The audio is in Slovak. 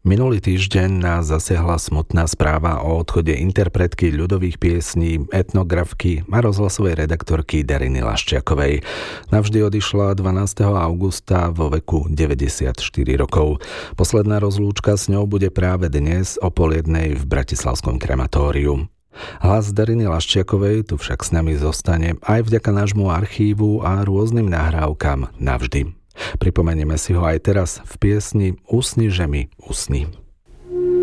Minulý týždeň nás zasiahla smutná správa o odchode interpretky ľudových piesní, etnografky a rozhlasovej redaktorky Dariny Laščiakovej. Navždy odišla 12. augusta vo veku 94 rokov. Posledná rozlúčka s ňou bude práve dnes o 12:30 v bratislavskom krematóriu. Hlas Dariny Laščiakovej tu však s nami zostane aj vďaka nášmu archívu a rôznym nahrávkam navždy. Pripomenieme si ho aj teraz v piesni Usni, že mi usni.